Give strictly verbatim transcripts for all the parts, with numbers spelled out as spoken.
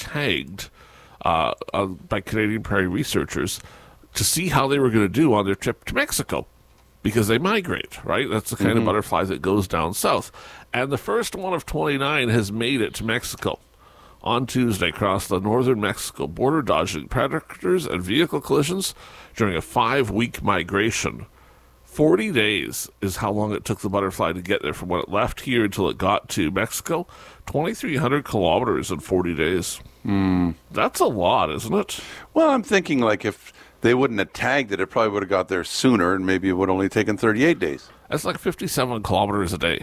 tagged uh, uh, by Canadian prairie researchers to see how they were going to do on their trip to Mexico, because they migrate, right? That's the kind mm-hmm. of butterfly that goes down south. And the first one of twenty-nine has made it to Mexico on Tuesday, crossed the northern Mexico border, dodging predators and vehicle collisions during a five-week migration. forty days is how long it took the butterfly to get there from when it left here until it got to Mexico. twenty-three hundred kilometers in forty days. Mm. That's a lot, isn't it? Well, I'm thinking like if they wouldn't have tagged it, it probably would have got there sooner, and maybe it would have only taken thirty-eight days. That's like fifty-seven kilometers a day.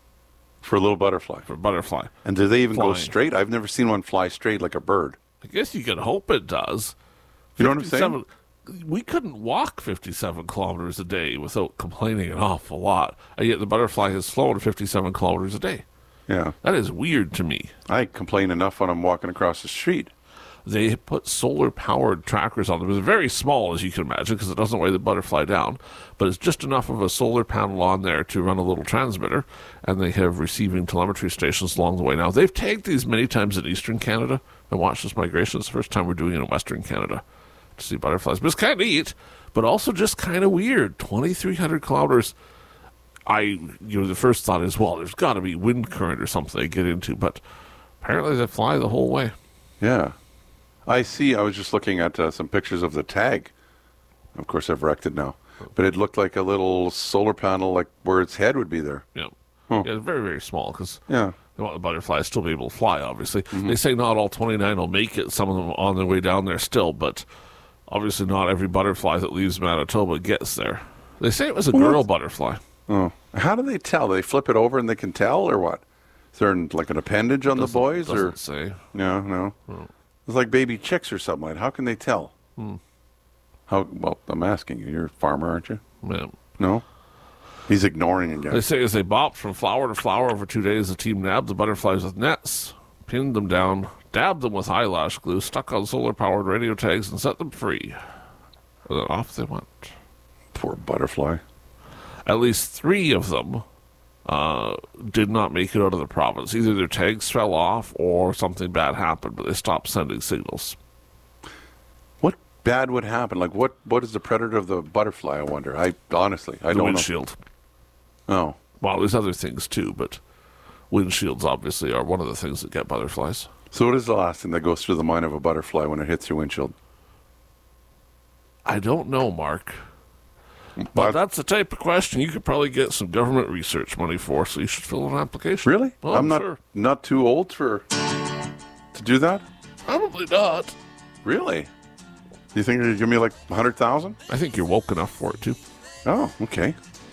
For a little butterfly. For a butterfly. And do they even Flying. go straight? I've never seen one fly straight like a bird. I guess you can hope it does. You know what I'm saying? We couldn't walk fifty-seven kilometers a day without complaining an awful lot. And yet the butterfly has flown fifty-seven kilometers a day. Yeah. That is weird to me. I complain enough when I'm walking across the street. They put solar-powered trackers on them. It's very small, as you can imagine, because it doesn't weigh the butterfly down. But it's just enough of a solar panel on there to run a little transmitter, and they have receiving telemetry stations along the way. Now, they've tagged these many times in eastern Canada and watched this migration. It's the first time we're doing it in western Canada to see butterflies. But it's kind of neat, but also just kind of weird. twenty-three hundred kilometers. I, you know, the first thought is, well, there's got to be wind current or something they get into, but apparently they fly the whole way. Yeah. I see. I was just looking at uh, some pictures of the tag. Of course, I've wrecked it now. But it looked like a little solar panel, like where its head would be there. Yeah. Huh. Yeah, it's very, very small, because yeah. they want the butterflies still be able to fly, obviously. Mm-hmm. They say not all twenty-nine will make it, some of them on their way down there still, but obviously not every butterfly that leaves Manitoba gets there. They say it was a What? girl butterfly. Oh. How do they tell? They flip it over and they can tell, or what? Is there like an appendage on the boys? Doesn't or say. No, no. Oh. It's like baby chicks or something like that. How can they tell? Hmm. How? Well, I'm asking you. You're a farmer, aren't you? Yeah. No? He's ignoring again. They say as they bopped from flower to flower over two days, the team nabbed the butterflies with nets, pinned them down, dabbed them with eyelash glue, stuck on solar-powered radio tags, and set them free. And then off they went. Poor butterfly. At least three of them uh, did not make it out of the province. Either their tags fell off or something bad happened, but they stopped sending signals. What bad would happen? Like, what? what is the predator of the butterfly, I wonder? I honestly, I the don't windshield. know. Oh. Well, there's other things too, but windshields obviously are one of the things that get butterflies. So what is the last thing that goes through the mind of a butterfly when it hits your windshield? I don't know, Mark. But that's the type of question you could probably get some government research money for, so you should fill an application. Really? Oh, I'm not sure. not too old for to do that? Probably not. Really? Do you think you're going to give me like one hundred thousand? I think you're woke enough for it, too. Oh, okay.